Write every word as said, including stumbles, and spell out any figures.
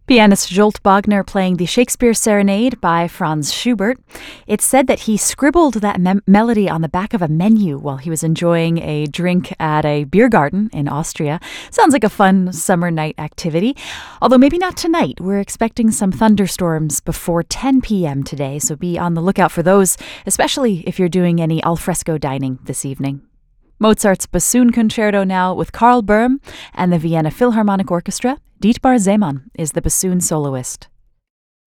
Pianist Zsolt Bogner playing the Shakespeare Serenade by Franz Schubert. It's said that he scribbled that me- melody on the back of a menu while he was enjoying a drink at a beer garden in Austria. Sounds like a fun summer night activity. Although maybe not tonight. We're expecting some thunderstorms before ten p.m. today, so be on the lookout for those, especially if you're doing any alfresco dining this evening. Mozart's Bassoon Concerto now with Karl Böhm and the Vienna Philharmonic Orchestra. Dietmar Zeeman is the bassoon soloist.